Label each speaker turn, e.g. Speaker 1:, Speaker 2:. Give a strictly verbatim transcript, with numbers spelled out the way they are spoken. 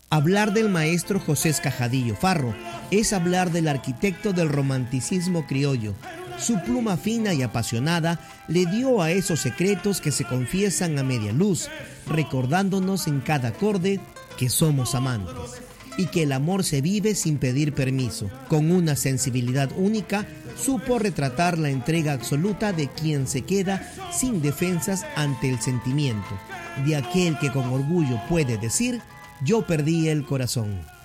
Speaker 1: Hablar del maestro José Escajadillo Farro es hablar del arquitecto del romanticismo criollo. Su pluma fina y apasionada le dio a esos secretos que se confiesan a media luz, recordándonos en cada acorde que somos amantes y que el amor se vive sin pedir permiso. Con una sensibilidad única, supo retratar la entrega absoluta de quien se queda sin defensas ante el sentimiento, de aquel que con orgullo puede decir: yo perdí el corazón.